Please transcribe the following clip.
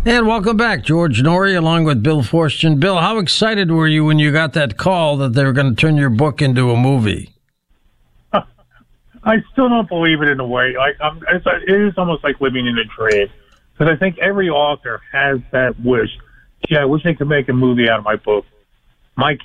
And welcome back, George Norrie, along with Bill Forstchen. Bill, how excited were you when you got that call that they were going to turn your book into a movie? I still don't believe it in a way. It is almost like living in a dream. Because I think every author has that wish. Yeah, I wish they could make a movie out of my book. My